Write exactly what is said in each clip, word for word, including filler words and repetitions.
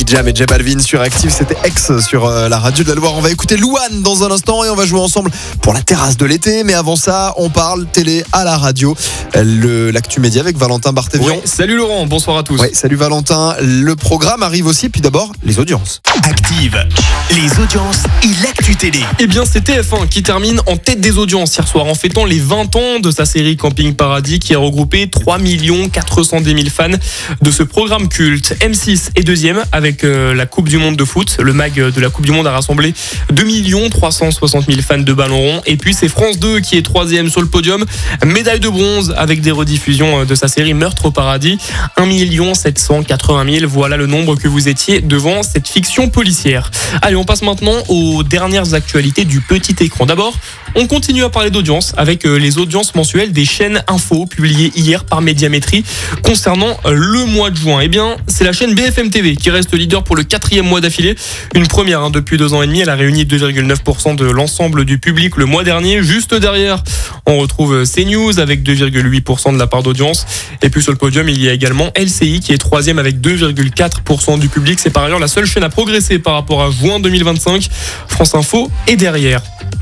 Nicky Jam et J Balvin sur Active, c'était X sur euh, la radio de la Loire. On va écouter Louane dans un instant et on va jouer ensemble pour la terrasse de l'été. Mais avant ça, on parle télé à la radio. Le, l'actu média avec Valentin Barthévion. Oui, salut Laurent, bonsoir à tous. Oui, salut Valentin. Le programme arrive aussi, puis d'abord les audiences. Active, les audiences et l'actu télé. Eh bien, c'est T F un qui termine en tête des audiences hier soir en fêtant les vingt ans de sa série Camping Paradis qui a regroupé trois millions quatre cent dix mille fans de ce programme culte. M six est deuxième avec euh, la Coupe du Monde de foot. Le mag de la Coupe du Monde a rassemblé deux millions trois cent soixante mille fans de ballon rond. Et puis c'est France deux qui est troisième sur le podium. Médaille de bronze avec des rediffusions de sa série Meurtre au paradis. un million sept cent quatre-vingt mille. Voilà le nombre que vous étiez devant cette fiction policière. Allez, on passe maintenant aux dernières actualités du petit écran. D'abord, on continue à parler d'audience avec les audiences mensuelles des chaînes info publiées hier par Médiamétrie concernant le mois de juin. Eh bien, c'est la chaîne B F M T V qui reste leader pour le quatrième mois d'affilée. Une première hein, depuis deux ans et demi. Elle a réuni deux virgule neuf pour cent de l'ensemble du public le mois dernier. Juste derrière, on retrouve CNews avec deux virgule huit pour cent de la part d'audience. Et puis sur le podium, il y a également L C I qui est troisième avec deux virgule quatre pour cent du public. C'est par ailleurs la seule chaîne à progresser par rapport à juin deux mille vingt-cinq. France Info est derrière.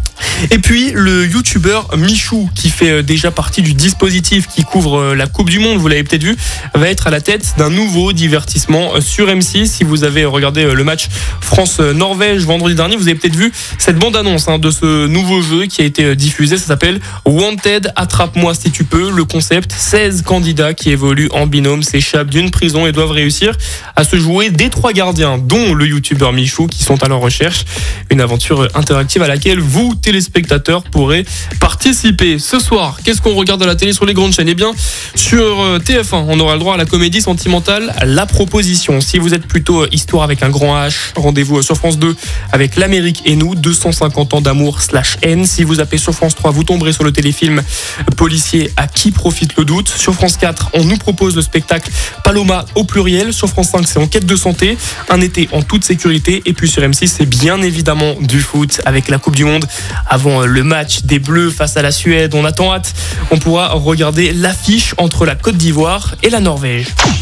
Et puis le youtubeur Michou, qui fait déjà partie du dispositif qui couvre la Coupe du Monde, vous l'avez peut-être vu, va être à la tête d'un nouveau divertissement sur M six. Si vous avez regardé le match France-Norvège vendredi dernier, vous avez peut-être vu cette bande-annonce hein, de ce nouveau jeu qui a été diffusé. Ça s'appelle Wanted, attrape-moi si tu peux. Le concept, seize candidats qui évoluent en binôme s'échappent d'une prison et doivent réussir à se jouer des trois gardiens, dont le youtubeur Michou, qui sont à leur recherche. Une aventure interactive à laquelle vous, téléspectateurs, pourrez participer. Ce soir, qu'est-ce qu'on regarde à la télé sur les grandes chaînes ? Eh bien, sur T F un, on aura le droit à la comédie sentimentale La Proposition. Si vous êtes plutôt histoire avec un grand H, rendez-vous sur France deux avec L'Amérique et nous, deux cent cinquante ans d'amour slash haine. Si vous appelez sur France trois, vous tomberez sur le téléfilm policier À qui profite le doute. Sur France quatre, on nous propose le spectacle Paloma au pluriel. Sur France cinq, c'est Enquête de santé, un été en toute sécurité. Et puis sur M six, c'est bien évidemment du foot avec la Coupe du Monde. Avant le match des Bleus face à la Suède, on attend hâte. On pourra regarder l'affiche entre la Côte d'Ivoire et la Norvège.